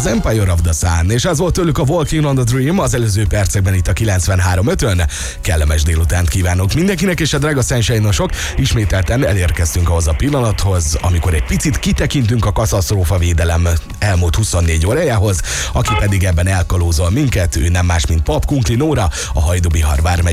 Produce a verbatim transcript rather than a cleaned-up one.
az Empire of the Sun, és ez volt tőlük a Walking on the Dream az előző percekben itt a kilencvenhárom ötön. Kellemes délutánt kívánok mindenkinek, és a drága Sunshine-osok, ismételten elérkeztünk ahhoz a pillanathoz, amikor egy picit kitekintünk a katasztrófa védelem elmúlt huszonnégy órájához, aki pedig ebben elkalózol minket, ő nem más, mint Pap Kunkli Nóra, a Hajdú-Bihar vármegye